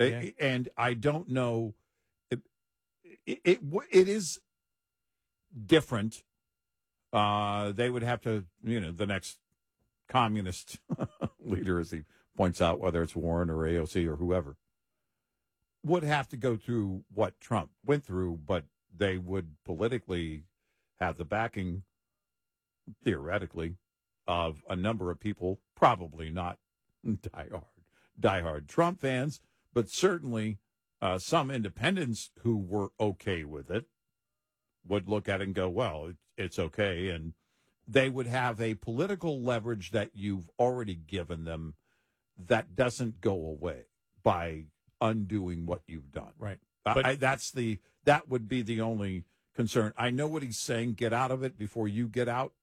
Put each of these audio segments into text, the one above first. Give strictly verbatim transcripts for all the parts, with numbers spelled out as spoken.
Yeah. And I don't know. It, it, it, it is different. Uh, they would have to, you know, the next communist leader, as he points out, whether it's Warren or A O C or whoever, would have to go through what Trump went through, but they would politically have the backing, theoretically, of a number of people, probably not diehard, diehard Trump fans, but certainly uh, some independents who were okay with it would look at it and go, well, it, it's okay. And they would have a political leverage that you've already given them that doesn't go away by undoing what you've done. Right. But I, that's the that would be the only concern. I know what he's saying. Get out of it before you get out,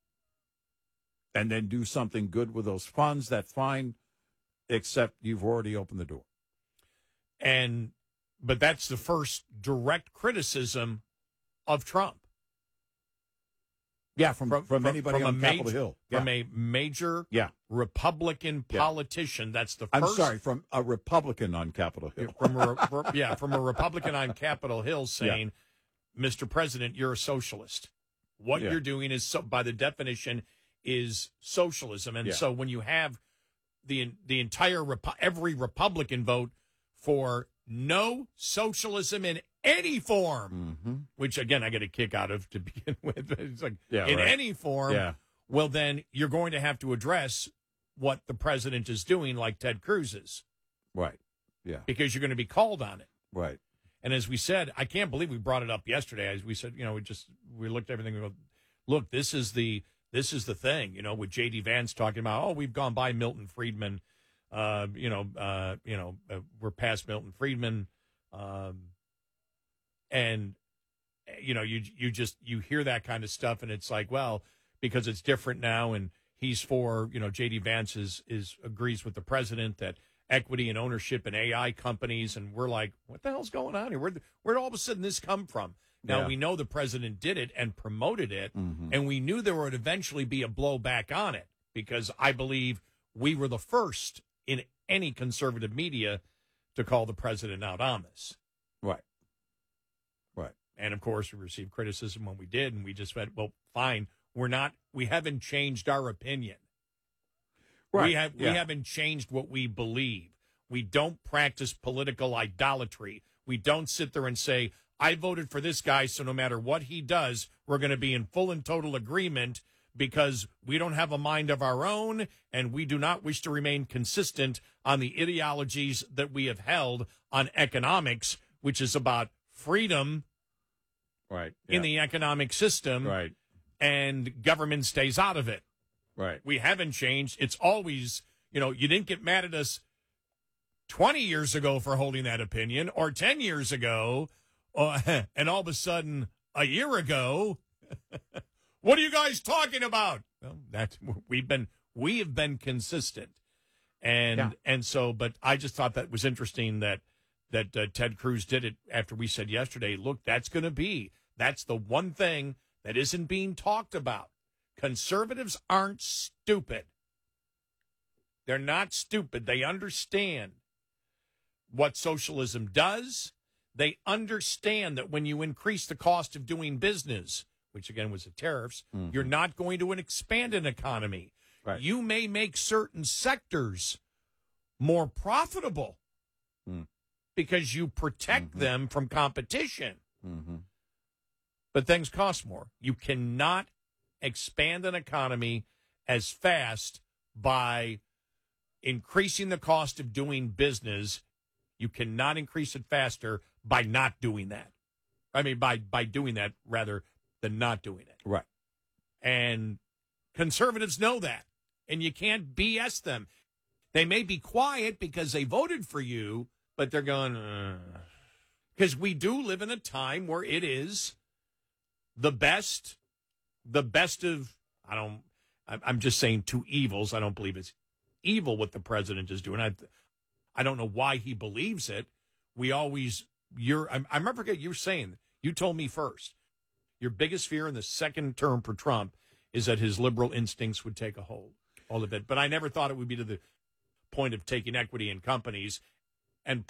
and then do something good with those funds. That's fine, except you've already opened the door. And but that's the first direct criticism of Trump. Yeah, from from, from anybody from on a Capitol major, Hill. From yeah. a major yeah. Republican yeah. politician. That's the I'm first. sorry, from a Republican on Capitol Hill. from a, yeah, from a Republican on Capitol Hill saying, yeah. Mister President, you're a socialist. What yeah. you're doing is, so, by the definition, is socialism. And yeah. so when you have the the entire, every Republican vote for no socialism in any form, mm-hmm. which, again, I get a kick out of to begin with. It's like, yeah, in right. any form, yeah. well, then you're going to have to address what the president is doing, like Ted Cruz is. Right, yeah. Because you're going to be called on it. Right. And as we said, I can't believe we brought it up yesterday. As we said, you know, we just, we looked at everything and we go, look, this is the, this is the thing, you know, with J D Vance talking about, oh, we've gone by Milton Friedman. Uh, you know, uh, you know, uh, we're past Milton Friedman. Um, and, you know, you you just, you hear that kind of stuff, and it's like, well, because it's different now, and he's for, you know, J D Vance is, is agrees with the president that equity and ownership in A I companies, and we're like, what the hell's going on here? Where where did all of a sudden this come from? Now, yeah. we know the president did it and promoted it, mm-hmm. and we knew there would eventually be a blowback on it, because I believe we were the first in any conservative media to call the president out on this. Right. Right. And, of course, we received criticism when we did, and we just went, well, fine, we're not, we haven't changed our opinion. Right. We, have, yeah. we haven't changed what we believe. We don't practice political idolatry. We don't sit there and say, I voted for this guy, so no matter what he does, we're going to be in full and total agreement, because we don't have a mind of our own, and we do not wish to remain consistent on the ideologies that we have held on economics, which is about freedom right. yeah. in the economic system, right. and government stays out of it. Right. We haven't changed. It's always, you know, you didn't get mad at us twenty years ago for holding that opinion, or ten years ago, uh, and all of a sudden a year ago, what are you guys talking about? Well, that we've been we have been consistent, and yeah. and so, but I just thought that was interesting that that uh, Ted Cruz did it after we said yesterday, look, that's going to be that's the one thing that isn't being talked about. Conservatives aren't stupid. They're not stupid. They understand what socialism does. They understand that when you increase the cost of doing business, which again was the tariffs, mm-hmm. you're not going to expand an economy. Right. You may make certain sectors more profitable mm. because you protect mm-hmm. them from competition. Mm-hmm. But things cost more. You cannot expand an economy as fast by increasing the cost of doing business. You cannot increase it faster by not doing that. I mean, by, by doing that rather than not doing it. Right. And conservatives know that. And you can't B S them. They may be quiet because they voted for you, but they're going, because uh. we do live in a time where it is the best, the best of, I don't, I'm just saying two evils. I don't believe it's evil what the president is doing. I, I don't know why he believes it. We always, you're, I, I remember you were saying, you told me first, your biggest fear in the second term for Trump is that his liberal instincts would take a hold, all of it. But I never thought it would be to the point of taking equity in companies and